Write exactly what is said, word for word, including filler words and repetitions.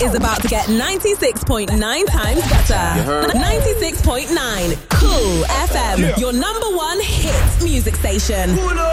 is about to get ninety-six point nine times better. ninety-six point nine Cool F M, your number one hit music station.